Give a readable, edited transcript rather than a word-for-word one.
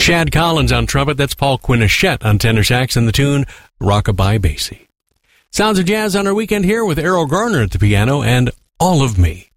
Shad Collins on trumpet. That's Paul Quinichette on tenor sax and the tune Rockabye Basie. Sounds of Jazz on our weekend here with Errol Garner at the piano and All of Me.